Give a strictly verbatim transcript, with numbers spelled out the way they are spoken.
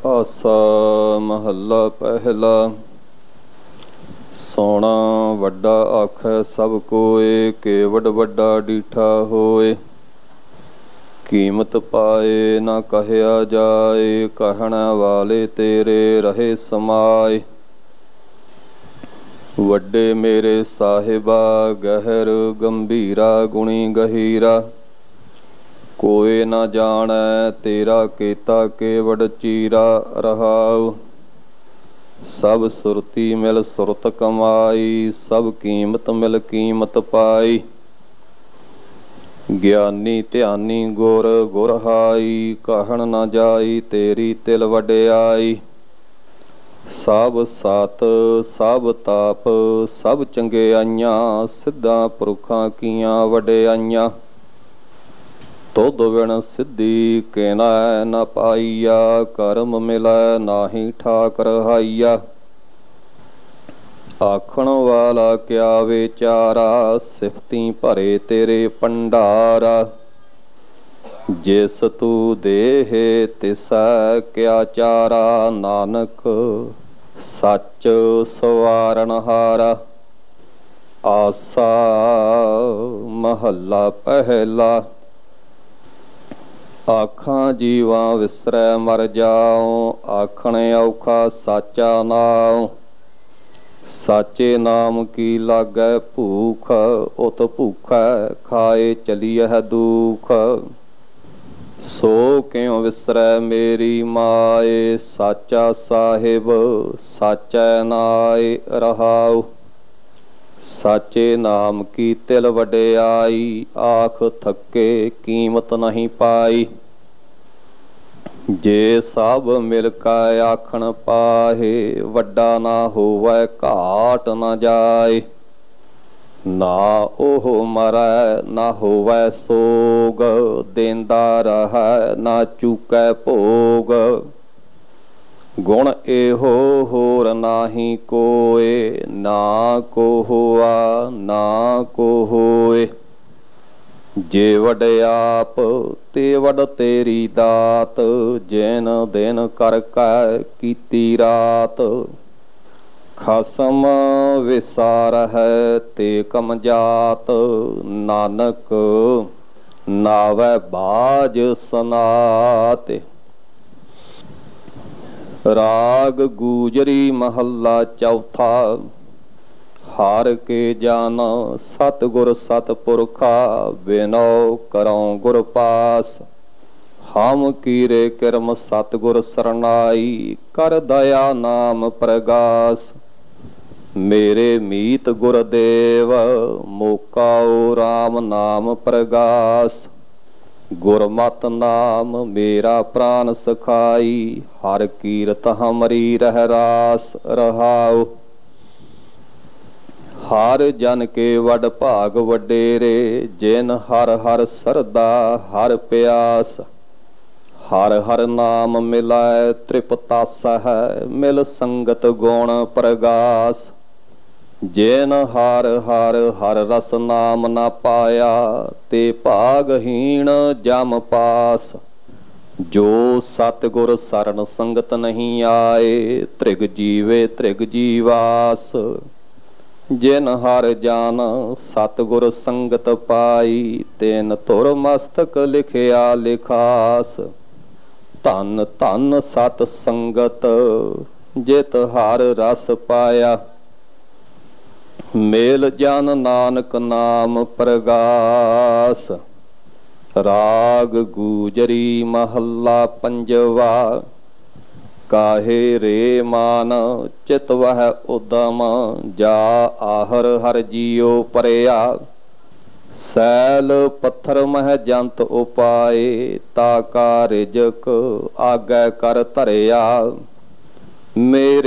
ਆਸਾ ਮਹੱਲਾ ਪਹਿਲਾ। ਸੋਹਣਾ ਵੱਡਾ ਆਖੈ ਸਭ ਕੋਏ, ਕੇਵਡ ਵੱਡਾ ਡੀਠਾ ਹੋਏ। ਕੀਮਤ ਪਾਏ ਨਾ ਕਹਿਆ ਜਾਏ, ਕਹਿਣ ਵਾਲੇ ਤੇਰੇ ਰਹੇ ਸਮਾਏ। ਵੱਡੇ ਮੇਰੇ ਸਾਹਿਬਾ ਗਹਿਰ ਗੰਭੀਰਾ, ਗੁਣੀ ਗਹੀਰਾ। ਕੋਏ ਨਾ ਜਾਣੈ ਤੇਰਾ ਕੀਤਾ ਕੇਵਡ ਚੀਰਾ। ਰਹਾਉ ਸਭ ਸੁਰਤੀ ਮਿਲ ਸੁਰਤ ਕਮਾਈ, ਸਭ ਕੀਮਤ ਮਿਲ ਕੀਮਤ ਪਾਈ। ਗਿਆਨੀ ਧਿਆਨੀ ਗੁਰ ਗੁਰ ਹਾਈ, ਕਹਿਣ ਨਾ ਜਾਈ ਤੇਰੀ ਤਿਲ ਵਡਿਆਈ। ਸਭ ਸਤ ਸਭ ਤਾਪ ਸਭ ਚੰਗਿਆਈਆਂ, ਸਿੱਧਾਂ ਪੁਰਖਾਂ ਕੀਆਂ ਵਡਿਆਈਆਂ। ਤੁਧ ਬਿਨ ਸਿੱਧੀ ਕਿਨੈ ਨ ਪਾਈਆ, ਕਰਮ ਮਿਲੈ ਨਾਹੀ ਠਾਕ ਰਹਾਈਆ। ਆਖਣ ਵਾਲਾ ਕਿਆ ਵਿਚਾਰਾ, ਸਿਫਤੀ ਭਰੇ ਤੇਰੇ ਭੰਡਾਰਾ। ਜਿਸ ਤੂੰ ਦੇਹ ਤਿਸੈ ਕਿਆ ਚਾਰਾ, ਨਾਨਕ ਸੱਚ ਸਵਾਰਨਹਾਰਾ। ਆਸਾ ਮਹੱਲਾ ਪਹਿਲਾ। ਆਖਾਂ ਜੀਵਾਂ ਵਿਸਰੈ ਮਰ ਜਾਉ, ਆਖਣ ਔਖਾ ਸਾਚਾ ਨਾਉ। ਸਾਚੇ ਨਾਮ ਕੀ ਲਾਗੈ ਭੂਖ, ਉਤ ਭੂਖੈ ਖਾਏ ਚਲੀਐ ਦੁਖ। ਸੋ ਕਿਉ ਵਿਸਰੈ ਮੇਰੀ ਮਾਏ, ਸਾਚਾ ਸਾਹਿਬ ਸਾਚੈ ਨਾਏ। ਰਹਾਉ ਸਾਚੇ ਨਾਮ ਕੀ ਤਿਲ ਵਡਿਆਈ, ਆਖ ਥੱਕੇ ਕੀਮਤ ਨਹੀਂ ਪਾਈ। ਜੇ ਸਭ ਮਿਲ ਕੈ ਆਖਣ ਪਾਹੇ, ਵੱਡਾ ਨਾ ਹੋਵੈ ਘਾਟ ਨਾ ਜਾਏ। ਨਾ ਉਹ ਮਰੈ ਨਾ ਹੋਵੈ ਸੋਗ, ਦੇਂਦਾ ਰਹੈ ਨਾ ਚੂਕੈ ਭੋਗ। ਗੁਣ ਇਹੋ ਹੋਰ ਨਾਹੀ ਕੋਏ, ਨਾ ਕੋ ਹੋਆ ਨਾ ਕੋ ਹੋਏ। ਜੇ ਵਡਿਆਪ ਤੇ ਵਡ ਤੇਰੀ ਦਾਤ, ਜਿਨ ਦਿਨ ਕਰ ਕੈ ਕੀਤੀ ਰਾਤ। ਖਸਮ ਵਿਸਾਰਹਿ ਤੇ ਕਮ ਜਾਤ, ਨਾਨਕ ਨਾਵੈ ਬਾਝ ਸਨਾਤ। ਰਾਗ ਗੂਜਰੀ ਮਹੱਲਾ ਚੌਥਾ। ਹਾਰ ਕੇ ਜਾਨ ਸਤਿਗੁਰ ਸਤਿਪੁਰਖਾ, ਬਿਨਉ ਕਰਉ ਗੁਰ ਪਾਸ। ਹਮ ਕੀਰੇ ਕਿਰਮ ਸਤਿਗੁਰ ਸਰਨਾਈ, ਕਰ ਦਇਆ ਨਾਮ ਪ੍ਰਗਾਸ। ਮੇਰੇ ਮੀਤ ਗੁਰਦੇਵ ਮੋਕਾਉ, ਰਾਮ ਨਾਮ ਪ੍ਰਗਾਸ। ਗੁਰਮਤਿ ਨਾਮ ਮੇਰਾ ਪ੍ਰਾਨ ਸਖਾਈ, ਹਰ ਕੀਰਤ ਹਮਰੀ ਰਹਿ ਰਾਸ। ਰਹਾਉ ਹਰ ਜਨ ਕੇ ਵਡ ਭਾਗ ਵਡੇਰੇ, ਜਿਨ ਹਰ ਹਰ ਸਰਦਾ ਹਰ ਪਿਆਸ। ਹਰ ਹਰ ਨਾਮ ਮਿਲਾਇ ਤ੍ਰਿਪਤਾਸਹਿ, ਮਿਲ ਸੰਗਤ ਗੁਣ ਪ੍ਰਗਾਸ। ਜਿਨ ਹਰ ਹਰ ਹਰ ਰਸ ਨਾਮ ਨਾ ਪਾਇਆ, ਤੇ ਭਾਗਹੀਣ ਜਮ ਪਾਸ। ਜੋ ਸਤਿਗੁਰ ਸਰਨ ਸੰਗਤ ਨਹੀਂ ਆਏ, ਤ੍ਰਿਗ ਜੀਵੇ ਤ੍ਰਿਗ ਜੀਵਾਸ। ਜਿਨ ਹਰ ਜਾਨ ਸਤਿਗੁਰ ਸੰਗਤ ਪਾਈ, ਤਿਨ ਧੁਰ ਮਸਤਕ ਲਿਖਿਆ ਲਿਖਾਸ। ਧਨ ਧਨ ਸਤ ਸੰਗਤ ਜਿਤ ਹਰ ਰਸ ਪਾਇਆ, ਮੇਲ ਜਨ ਨਾਨਕ ਨਾਮ ਪ੍ਰਗਾਸ। ਰਾਗ ਗੂਜਰੀ ਮਹੱਲਾ ਪੰਜਵਾ। ਕਾਹੇ ਰੇ ਮਾਨ ਚਿਤ ਵਹਿ ਉਦਮ, ਜਾ ਆਹਰ ਹਰ ਜੀਉ ਪਰਿਆ। ਸੈਲ ਪੱਥਰ ਮਹਿ ਜੰਤ ਉਪਾਏ, ਤਾ ਕਾ ਰਿਜਕ ਆਗੈ ਕਰ ਧਰਿਆ। ਮੇਰੇ